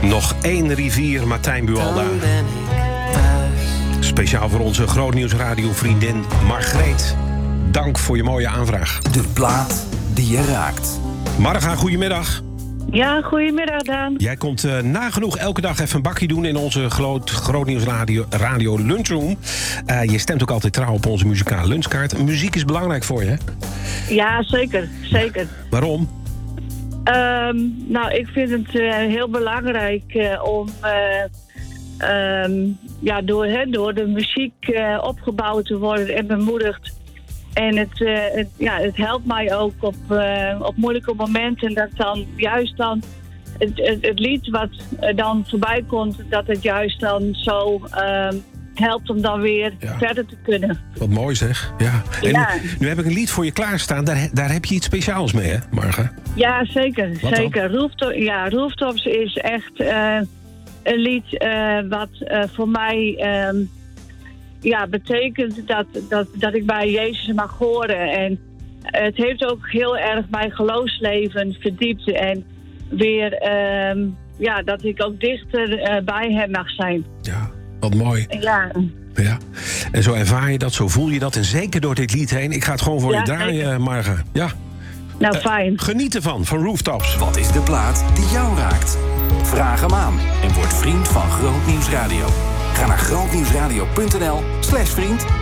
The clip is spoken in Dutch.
Nog één rivier, Martijn Buwalda. Speciaal voor onze grootnieuwsradiovriendin Margreet. Dank voor je mooie aanvraag. De plaat die je raakt. Marga, goedemiddag. Ja, goedemiddag Daan. Jij komt nagenoeg elke dag even een bakje doen in onze grootnieuwsradio Lunchroom. Je stemt ook altijd trouw op onze muzikale lunchkaart. Muziek is belangrijk voor je, hè? Ja, zeker. Waarom? Nou, ik vind het heel belangrijk om door de muziek opgebouwd te worden en bemoedigd. En het helpt mij ook op moeilijke momenten dat dan juist dan het lied wat dan voorbij komt, dat het juist dan zo helpt om dan weer verder te kunnen. Wat mooi zeg. Ja. En nu heb ik een lied voor je klaarstaan. Daar heb je iets speciaals mee, hè, Marga? Ja, zeker. Wat zeker. Rooftops is echt een lied wat voor mij betekent dat ik bij Jezus mag horen. En het heeft ook heel erg mijn geloofsleven verdiept. En weer dat ik ook dichter bij hem mag zijn. Ja, wat mooi. Ja. En zo ervaar je dat, zo voel je dat. En zeker door dit lied heen. Ik ga het gewoon voor je draaien, zeker. Marga. Ja. Nou, fijn. Geniet ervan, van Rooftops. Wat is de plaat die jou raakt? Vraag hem aan en word vriend van Grootnieuws Radio. Ga naar grootnieuwsradio.nl/vriend